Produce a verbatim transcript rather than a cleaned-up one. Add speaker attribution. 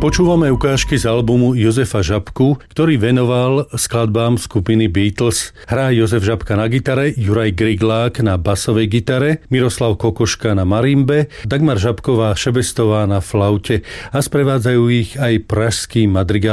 Speaker 1: Počúvame ukážky z albumu Jozefa Žabku, ktorý venoval skladbám skupiny Beatles. Hrá Jozef Žabka na gitare, Juraj Griglák na basovej gitare, Miroslav Kokoška na marimbe, Dagmar Žabková Šebestová na flaute a sprevádzajú ich aj pražský madrigal